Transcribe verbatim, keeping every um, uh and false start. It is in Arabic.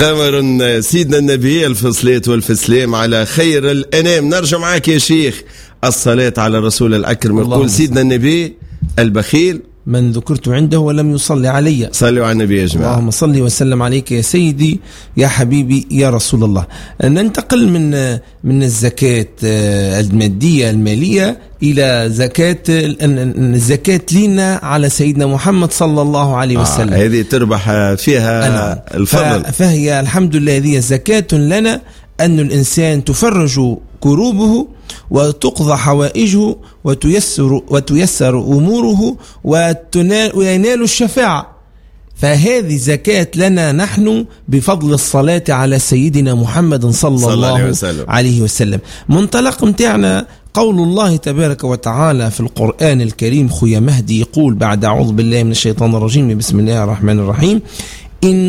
أمر سيدنا النبي الفصليت والفسليم على خير الأنام. نرجع معاك يا شيخ الصلاة على الرسول الأكرم. يقول سيدنا النبي البخيل من ذكرت عنده ولم يصلي علي. صلوا على النبي يا جماعة. اللهم صل وسلم عليك يا سيدي يا حبيبي يا رسول الله. ننتقل من من الزكاة المادية المالية إلى زكاة الزكاة لنا على سيدنا محمد صلى الله عليه وسلم. آه هذه تربح فيها أنا. الفضل. فهي الحمد لله هذه زكاة لنا أن الإنسان تفرج كروبه وتقضى حوائجه وتيسر وتيسر أموره وينال الشفاعة. فهذه زكاة لنا نحن بفضل الصلاة على سيدنا محمد صلى, صلى الله عليه وسلم. عليه وسلم. منطلق متاعنا قول الله تبارك وتعالى في القرآن الكريم. خويا مهدي يقول بعد أعوذ بالله من الشيطان الرجيم بسم الله الرحمن الرحيم إن